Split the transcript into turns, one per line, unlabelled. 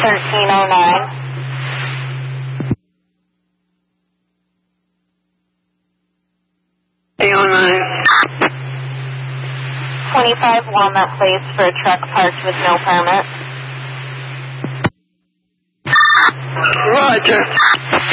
1309. 25 Walnut Place for a truck parked with no permit.
Roger.